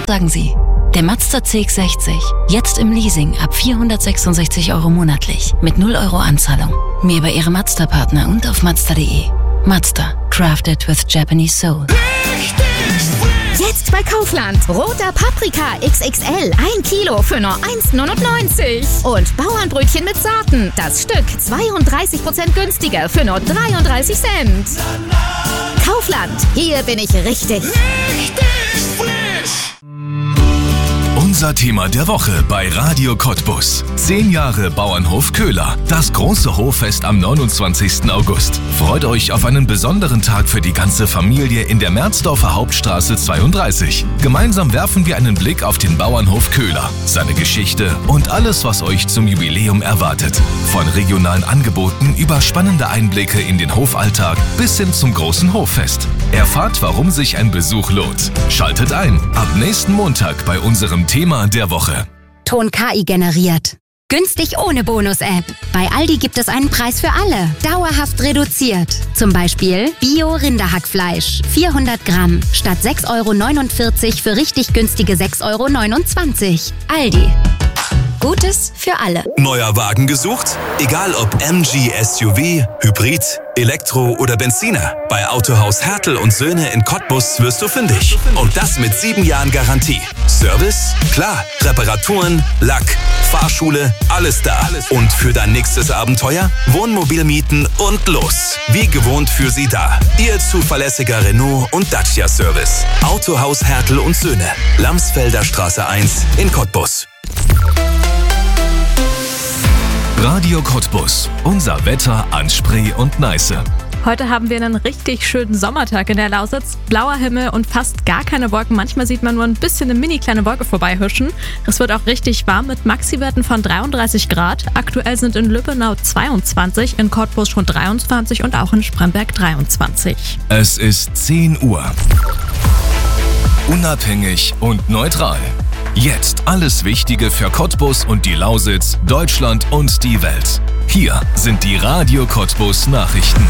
Sagen Sie, der Mazda CX-60, jetzt im Leasing ab 466 € monatlich, mit 0 € Anzahlung. Mehr bei Ihrem Mazda-Partner und auf Mazda.de. Mazda, crafted with Japanese soul. Jetzt bei Kaufland. Roter Paprika XXL, 1 Kilo für nur 1,99. Und Bauernbrötchen mit Sorten. Das Stück 32% günstiger für nur 33 Cent. Kaufland, hier bin ich richtig. Unser Thema der Woche bei Radio Cottbus. 10 Jahre Bauernhof Köhler. Das große Hoffest am 29. August. Freut euch auf einen besonderen Tag für die ganze Familie in der Merzdorfer Hauptstraße 32. Gemeinsam werfen wir einen Blick auf den Bauernhof Köhler, seine Geschichte und alles, was euch zum Jubiläum erwartet. Von regionalen Angeboten über spannende Einblicke in den Hofalltag bis hin zum großen Hoffest. Erfahrt, warum sich ein Besuch lohnt. Schaltet ein ab nächsten Montag bei unserem Thema der Woche. Ton KI generiert. Günstig ohne Bonus-App. Bei Aldi gibt es einen Preis für alle. Dauerhaft reduziert. Zum Beispiel Bio-Rinderhackfleisch. 400 Gramm. Statt 6,49 € für richtig günstige 6,29 €. Aldi. Gutes für alle. Neuer Wagen gesucht? Egal ob MG, SUV, Hybrid, Elektro oder Benziner. Bei Autohaus Hertel und Söhne in Cottbus wirst du fündig. Und das mit 7 Jahren Garantie. Service? Klar. Reparaturen, Lack, Fahrschule, alles da. Und für dein nächstes Abenteuer? Wohnmobil mieten und los. Wie gewohnt für sie da. Ihr zuverlässiger Renault und Dacia Service. Autohaus Hertel und Söhne. Lamsfelder Straße 1 in Cottbus. Radio Cottbus. Unser Wetter an Spree und Neiße. Heute haben wir einen richtig schönen Sommertag in der Lausitz. Blauer Himmel und fast gar keine Wolken. Manchmal sieht man nur ein bisschen eine mini kleine Wolke vorbeihuschen. Es wird auch richtig warm mit Maxiwerten von 33 Grad. Aktuell sind in Lübbenau 22, in Cottbus schon 23 und auch in Spremberg 23. Es ist 10 Uhr. Unabhängig und neutral. Jetzt alles Wichtige für Cottbus und die Lausitz, Deutschland und die Welt. Hier sind die Radio Cottbus Nachrichten.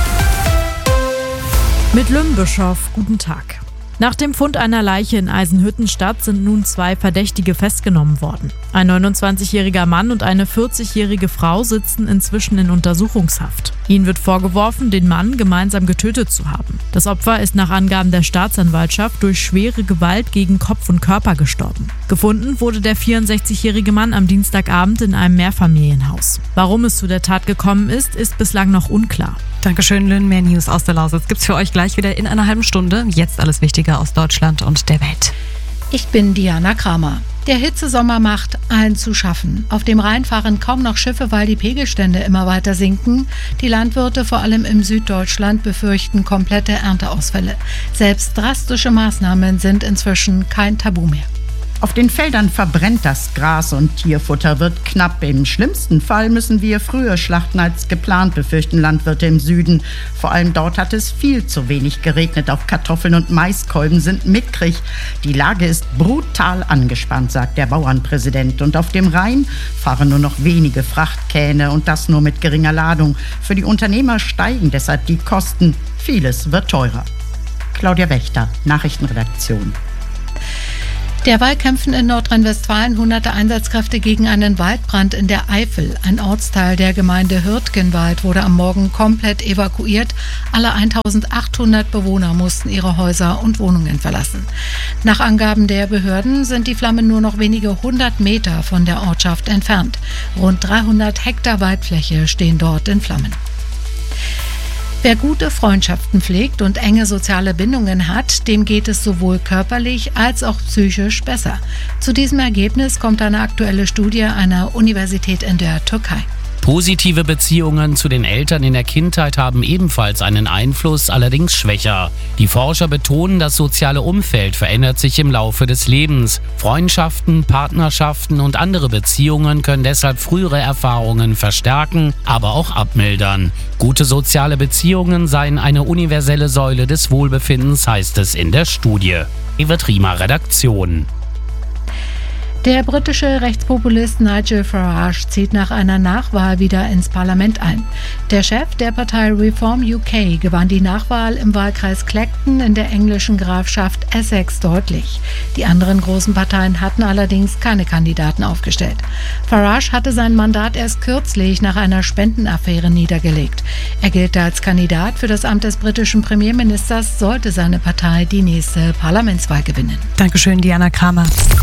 Mit Lümbischow, guten Tag. Nach dem Fund einer Leiche in Eisenhüttenstadt sind nun 2 Verdächtige festgenommen worden. Ein 29-jähriger Mann und eine 40-jährige Frau sitzen inzwischen in Untersuchungshaft. Ihnen wird vorgeworfen, den Mann gemeinsam getötet zu haben. Das Opfer ist nach Angaben der Staatsanwaltschaft durch schwere Gewalt gegen Kopf und Körper gestorben. Gefunden wurde der 64-jährige Mann am Dienstagabend in einem Mehrfamilienhaus. Warum es zu der Tat gekommen ist bislang noch unklar. Dankeschön, Lynn. Mehr News aus der Lausitz gibt's für euch gleich wieder in einer halben Stunde. Jetzt alles Wichtige aus Deutschland und der Welt. Ich bin Diana Kramer. Der Hitzesommer macht allen zu schaffen. Auf dem Rhein fahren kaum noch Schiffe, weil die Pegelstände immer weiter sinken. Die Landwirte, vor allem im Süddeutschland, befürchten komplette Ernteausfälle. Selbst drastische Maßnahmen sind inzwischen kein Tabu mehr. Auf den Feldern verbrennt das Gras und Tierfutter wird knapp. Im schlimmsten Fall müssen wir früher schlachten als geplant, befürchten Landwirte im Süden. Vor allem dort hat es viel zu wenig geregnet. Auch Kartoffeln und Maiskolben sind mickrig. Die Lage ist brutal angespannt, sagt der Bauernpräsident. Und auf dem Rhein fahren nur noch wenige Frachtkähne und das nur mit geringer Ladung. Für die Unternehmer steigen deshalb die Kosten. Vieles wird teurer. Claudia Wächter, Nachrichtenredaktion. Derweil kämpfen in Nordrhein-Westfalen hunderte Einsatzkräfte gegen einen Waldbrand in der Eifel. Ein Ortsteil der Gemeinde Hürtgenwald wurde am Morgen komplett evakuiert. Alle 1800 Bewohner mussten ihre Häuser und Wohnungen verlassen. Nach Angaben der Behörden sind die Flammen nur noch wenige 100 Meter von der Ortschaft entfernt. Rund 300 Hektar Waldfläche stehen dort in Flammen. Wer gute Freundschaften pflegt und enge soziale Bindungen hat, dem geht es sowohl körperlich als auch psychisch besser. Zu diesem Ergebnis kommt eine aktuelle Studie einer Universität in der Türkei. Positive Beziehungen zu den Eltern in der Kindheit haben ebenfalls einen Einfluss, allerdings schwächer. Die Forscher betonen, das soziale Umfeld verändert sich im Laufe des Lebens. Freundschaften, Partnerschaften und andere Beziehungen können deshalb frühere Erfahrungen verstärken, aber auch abmildern. Gute soziale Beziehungen seien eine universelle Säule des Wohlbefindens, heißt es in der Studie. Evert Riemer, Redaktion. Der britische Rechtspopulist Nigel Farage zieht nach einer Nachwahl wieder ins Parlament ein. Der Chef der Partei Reform UK gewann die Nachwahl im Wahlkreis Clacton in der englischen Grafschaft Essex deutlich. Die anderen großen Parteien hatten allerdings keine Kandidaten aufgestellt. Farage hatte sein Mandat erst kürzlich nach einer Spendenaffäre niedergelegt. Er gilt als Kandidat für das Amt des britischen Premierministers, sollte seine Partei die nächste Parlamentswahl gewinnen. Dankeschön, Diana Kramer.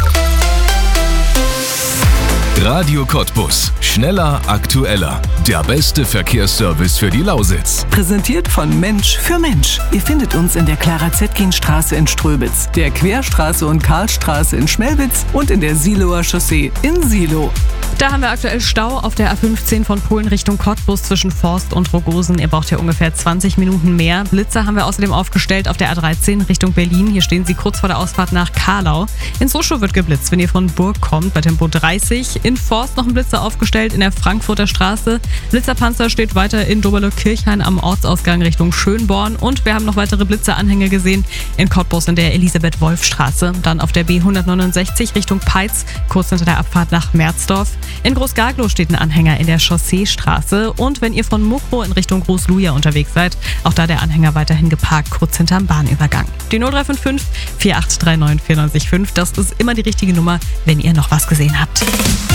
Radio Cottbus. Schneller, aktueller. Der beste Verkehrsservice für die Lausitz. Präsentiert von Mensch für Mensch. Ihr findet uns in der Clara-Zetkin-Straße in Ströbitz, der Querstraße und Karlstraße in Schmelwitz und in der Siloer Chaussee in Silo. Da haben wir aktuell Stau auf der A15 von Polen Richtung Cottbus zwischen Forst und Rogosen. Ihr braucht ja ungefähr 20 Minuten mehr. Blitzer haben wir außerdem aufgestellt auf der A13 Richtung Berlin. Hier stehen sie kurz vor der Ausfahrt nach Karlau. In Sochow wird geblitzt, wenn ihr von Burg kommt, bei Tempo 30. In Forst noch ein Blitzer aufgestellt in der Frankfurter Straße. Blitzerpanzer steht weiter in Doberlo-Kirchhain am Ortsausgang Richtung Schönborn. Und wir haben noch weitere Blitzeranhänge gesehen in Cottbus in der Elisabeth-Wolf-Straße. Dann auf der B169 Richtung Peitz, kurz hinter der Abfahrt nach Merzdorf. In Großgarglow steht ein Anhänger in der Chausseestraße. Und wenn ihr von Muchrow in Richtung Großluja unterwegs seid, auch da der Anhänger weiterhin geparkt, kurz hinterm Bahnübergang. Die 0355 4839 495, das ist immer die richtige Nummer, wenn ihr noch was gesehen habt.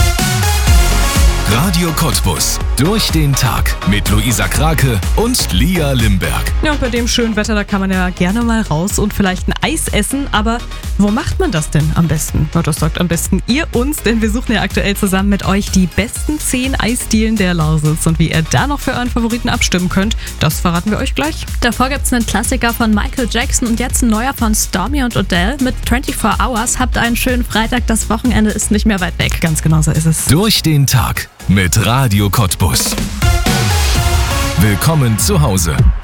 Radio Cottbus. Durch den Tag mit Luisa Krake und Lia Limberg. Ja, und bei dem schönen Wetter, da kann man ja gerne mal raus und vielleicht ein Eis essen. Aber wo macht man das denn am besten? Na, das sagt am besten ihr uns, denn wir suchen ja aktuell zusammen mit euch die besten 10 Eisdielen der Lausitz. Und wie ihr da noch für euren Favoriten abstimmen könnt, das verraten wir euch gleich. Davor gibt's einen Klassiker von Michael Jackson und jetzt ein neuer von Stormy und Odell mit 24 Hours. Habt einen schönen Freitag, das Wochenende ist nicht mehr weit weg. Ganz genau so ist es. Durch den Tag mit Radio Cottbus. Willkommen zu Hause.